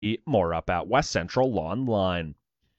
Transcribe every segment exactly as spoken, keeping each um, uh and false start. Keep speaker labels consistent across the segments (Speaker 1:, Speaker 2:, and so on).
Speaker 1: More up at West Central Online.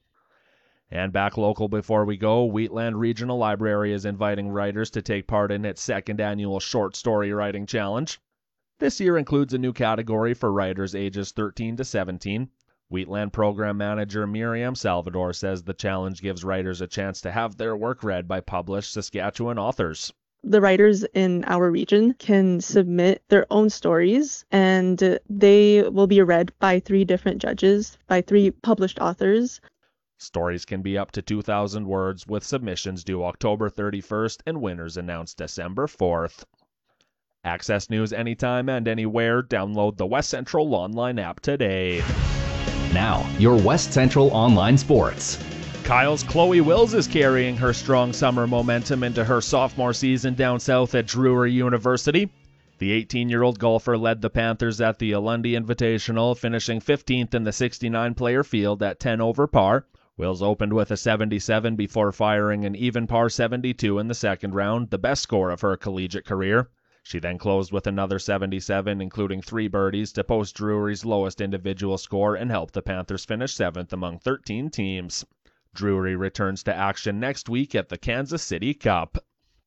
Speaker 1: And back local before we go, Wheatland Regional Library is inviting writers to take part in its second annual short story writing challenge. This year includes a new category for writers ages thirteen to seventeen. Wheatland Program Manager Miriam Salvador says the challenge gives writers a chance to have their work read by published Saskatchewan authors.
Speaker 2: The writers in our region can submit their own stories, and they will be read by three different judges, by three published authors.
Speaker 1: Stories can be up to two thousand words, with submissions due October thirty-first and winners announced December fourth. Access news anytime and anywhere. Download the West Central Online app today.
Speaker 3: Now, your West Central Online Sports.
Speaker 1: Kyle's Chloe Wills is carrying her strong summer momentum into her sophomore season down south at Drury University. The eighteen-year-old golfer led the Panthers at the Alundi Invitational, finishing fifteenth in the sixty-nine player field at ten over par. Wills opened with a seventy-seven before firing an even par seventy-two in the second round, the best score of her collegiate career. She then closed with another seventy-seven, including three birdies, to post Drury's lowest individual score and help the Panthers finish seventh among thirteen teams. Drury returns to action next week at the Kansas City Cup.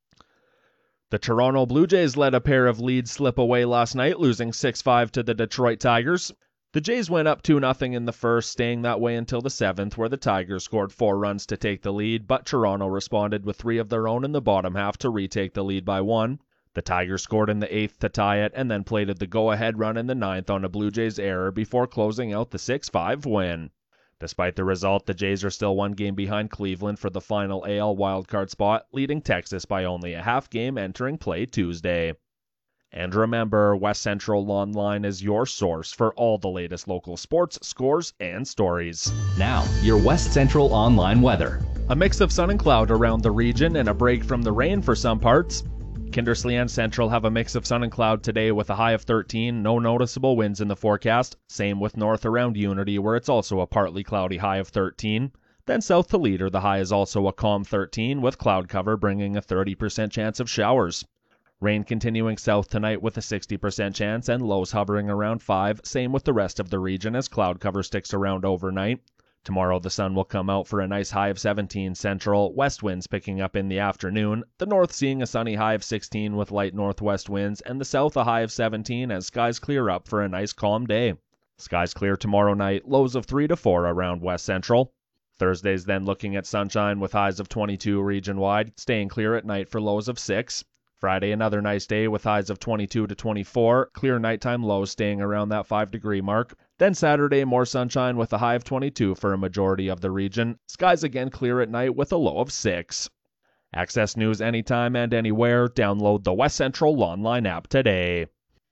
Speaker 1: The Toronto Blue Jays let a pair of leads slip away last night, losing six five to the Detroit Tigers. The Jays went up two nothing in the first, staying that way until the seventh, where the Tigers scored four runs to take the lead, but Toronto responded with three of their own in the bottom half to retake the lead by one. The Tigers scored in the eighth to tie it, and then plated the go-ahead run in the ninth on a Blue Jays error before closing out the six five win. Despite the result, the Jays are still one game behind Cleveland for the final A L wildcard spot, leading Texas by only a half game entering play Tuesday. And remember, West Central Online is your source for all the latest local sports, scores, and stories.
Speaker 3: Now, your West Central Online weather.
Speaker 1: A mix of sun and cloud around the region and a break from the rain for some parts. Kindersley and Central have a mix of sun and cloud today with a high of thirteen, no noticeable winds in the forecast. Same with north around Unity, where it's also a partly cloudy high of thirteen. Then south to Leader, the high is also a calm thirteen, with cloud cover bringing a thirty percent chance of showers. Rain continuing south tonight with a sixty percent chance and lows hovering around five. Same with the rest of the region as cloud cover sticks around overnight. Tomorrow the sun will come out for a nice high of seventeen central, west winds picking up in the afternoon, the north seeing a sunny high of sixteen with light northwest winds, and the south a high of seventeen as skies clear up for a nice calm day. Skies clear tomorrow night, lows of three to four around west central. Thursday's then looking at sunshine with highs of twenty-two region-wide, staying clear at night for lows of six. Friday another nice day with highs of twenty-two to twenty-four, clear nighttime lows staying around that five degree mark. Then Saturday more sunshine with a high of twenty-two for a majority of the region. Skies again clear at night with a low of six. Access news anytime and anywhere. Download the West Central Online app today.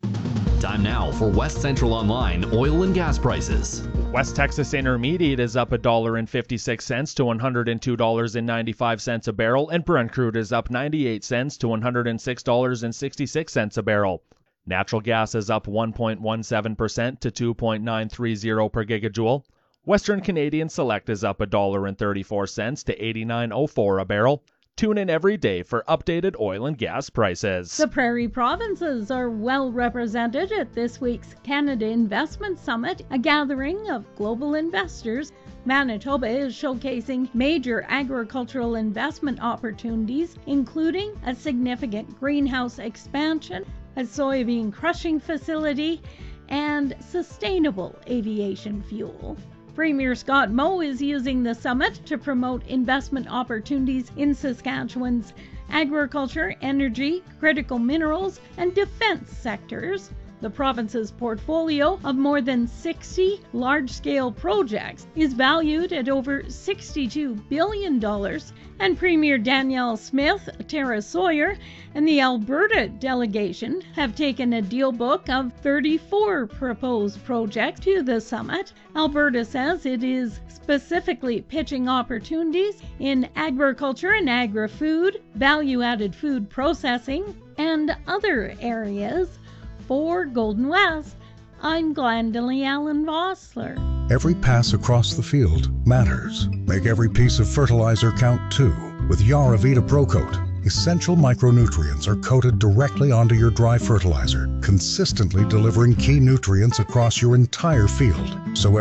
Speaker 3: Time now for West Central Online oil and gas prices.
Speaker 1: West Texas Intermediate is up one dollar and fifty-six cents to one hundred two dollars and ninety-five cents a barrel, and Brent crude is up ninety-eight cents to one hundred six dollars and sixty-six cents a barrel. Natural gas is up one point one seven percent to two point nine three zero per gigajoule. Western Canadian Select is up one dollar and thirty-four cents to eighty-nine oh four a barrel. Tune in every day for updated oil and gas prices.
Speaker 4: The Prairie Provinces are well represented at this week's Canada Investment Summit, a gathering of global investors. Manitoba is showcasing major agricultural investment opportunities, including a significant greenhouse expansion, a soybean crushing facility, and sustainable aviation fuel. Premier Scott Moe is using the summit to promote investment opportunities in Saskatchewan's agriculture, energy, critical minerals, and defense sectors. The province's portfolio of more than sixty large-scale projects is valued at over sixty-two billion dollars, and Premier Danielle Smith, Tara Sawyer, and the Alberta delegation have taken a deal book of thirty-four proposed projects to the summit. Alberta says it is specifically pitching opportunities in agriculture and agri-food, value-added food processing, and other areas. For Golden West, I'm Glendalee Allen Vossler.
Speaker 5: Every pass across the field matters. Make every piece of fertilizer count too with Yaravita Pro Coat. essential micronutrients are coated directly onto your dry fertilizer, consistently delivering key nutrients across your entire field. So